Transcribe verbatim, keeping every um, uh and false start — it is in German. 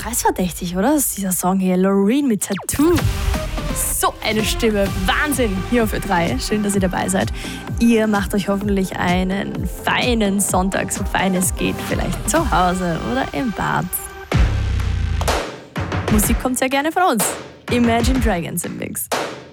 preisverdächtig, oder? Das ist dieser Song hier, Loreen mit Tattoo. So eine Stimme, Wahnsinn, hier auf Ö drei. Schön, dass ihr dabei seid. Ihr macht euch hoffentlich einen feinen Sonntag, so fein es geht, vielleicht zu Hause oder im Bad. Musik kommt sehr gerne von uns. Imagine Dragons im Mix.